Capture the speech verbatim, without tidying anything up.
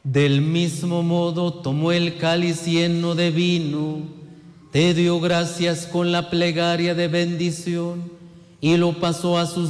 Del mismo modo tomó el cáliz lleno de vino, te dio gracias con la plegaria de bendición y lo pasó a sus